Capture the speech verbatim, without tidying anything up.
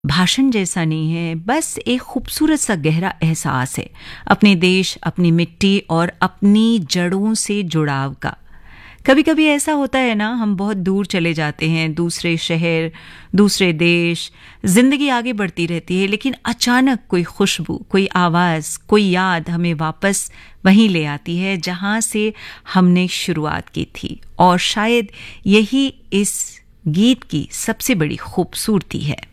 भाषण जैसा नहीं है, बस एक खूबसूरत सा गहरा एहसास है अपने देश, अपनी मिट्टी और अपनी जड़ों से जुड़ाव का। कभी कभी ऐसा होता है ना, हम बहुत दूर चले जाते हैं, दूसरे शहर, दूसरे देश, जिंदगी आगे बढ़ती रहती है, लेकिन अचानक कोई खुशबू, कोई आवाज़, कोई याद हमें वापस वहीं ले आती है जहां से हमने शुरुआत की थी। और शायद यही इस गीत की सबसे बड़ी खूबसूरती है।